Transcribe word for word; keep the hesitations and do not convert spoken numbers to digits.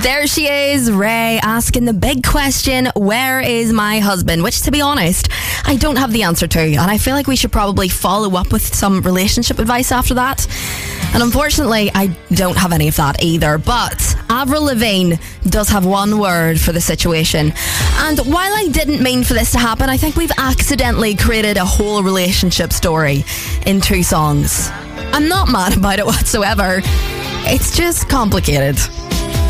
There she is, Ray, asking the big question, where is my husband? Which, to be honest, I don't have the answer to. And I feel like we should probably follow up with some relationship advice after that. And unfortunately, I don't have any of that either. But Avril Lavigne does have one word for the situation. And while I didn't mean for this to happen, I think we've accidentally created a whole relationship story in two songs. I'm not mad about it whatsoever. It's just complicated.